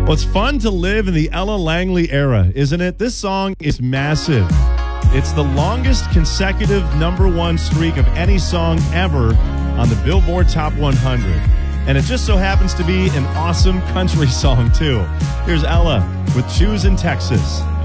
Well, it's fun to live in the Ella Langley era, isn't it? This song is massive. It's the longest consecutive #1 streak of any song ever on the Billboard Top 100. And it just so happens to be an awesome country song, too. Here's Ella with Choose in Texas.